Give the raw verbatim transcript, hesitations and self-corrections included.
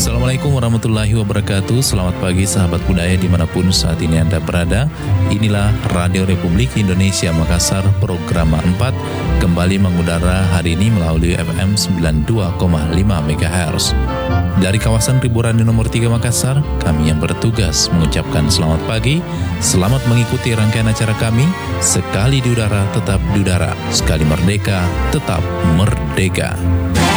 Assalamualaikum warahmatullahi wabarakatuh. Selamat pagi sahabat budaya dimanapun saat ini Anda berada. Inilah Radio Republik Indonesia Makassar, program empat kembali mengudara hari ini melalui F M sembilan puluh dua koma lima megahertz. Dari kawasan Riburan di nomor tiga Makassar, kami yang bertugas mengucapkan selamat pagi. Selamat mengikuti rangkaian acara kami. Sekali di udara tetap di udara, sekali merdeka tetap merdeka.